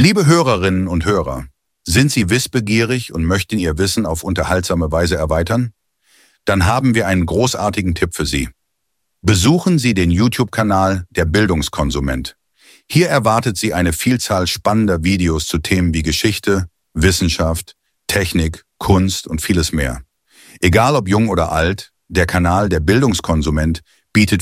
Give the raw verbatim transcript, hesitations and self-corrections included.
Liebe Hörerinnen und Hörer, sind Sie wissbegierig und möchten Ihr Wissen auf unterhaltsame Weise erweitern? Dann haben wir einen großartigen Tipp für Sie. Besuchen Sie den YouTube-Kanal Der Bildungskonsument. Hier erwartet Sie eine Vielzahl spannender Videos zu Themen wie Geschichte, Wissenschaft, Technik, Kunst und vieles mehr. Egal ob jung oder alt, der Kanal Der Bildungskonsument bietet